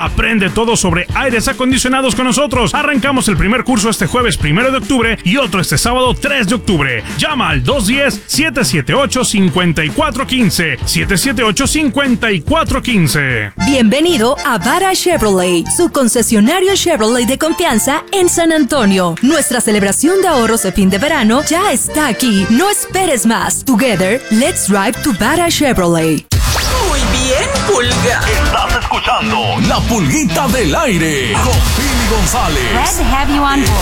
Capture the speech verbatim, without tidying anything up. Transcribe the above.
Aprende todo sobre aires acondicionados con nosotros. Arrancamos el primer curso este jueves primero de octubre y otro este sábado tres de octubre. Llama al dos uno cero, siete siete ocho, cinco cuatro uno cinco, siete siete ocho, cinco cuatro uno cinco. Bienvenido a Vara Chevrolet, su concesionario Chevrolet de confianza en San Antonio. Nuestra celebración de ahorros de fin de verano ya está aquí. No esperes más. Together, let's drive to Vara Chevrolet. Muy bien, Pulga. Estás escuchando La Pulguita del Aire con Pili González. Glad to have you on board.